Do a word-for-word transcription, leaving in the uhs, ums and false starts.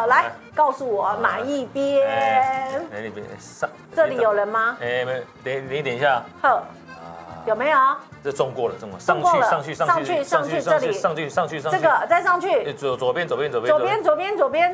好，来告诉我哪一边？ 哪一边？上这里有人吗？ 哎，没，等你等一下。 呵，有没有？ 这中过了，中过， 中过了上去，上去， 上去，上去，这里， 上去，上去，上去， 这个再上去， 左左边，左边，左边， 左边，左边，左边。